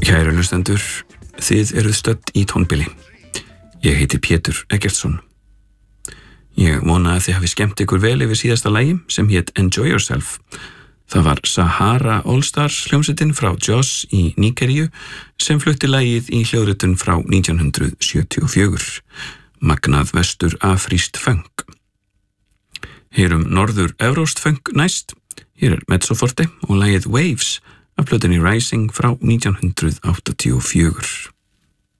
Kæru hlustendur, þið eruð stödd í tónbili. Ég heiti Pétur Eggertsson. Ég vona að þið hafi skemmt ykkur vel yfir síðasta lagi sem hét Enjoy Yourself. Það var Sahara All Stars hljómsveitin frá Jos í Nígeríu sem flutti lagið í hljóðritun frá 1974. Magnað vestur afrískt funk. Heyrum norður evróskt funk næst. Hér mezzoforte og lagið Waves af plötunni Rising frá 1984.